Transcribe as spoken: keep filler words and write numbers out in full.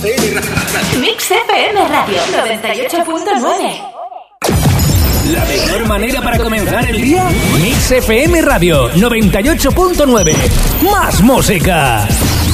F M Radio. Mix F M Radio noventa y ocho punto nueve. La mejor manera para comenzar el día, Mix F M Radio noventa y ocho punto nueve. Más música.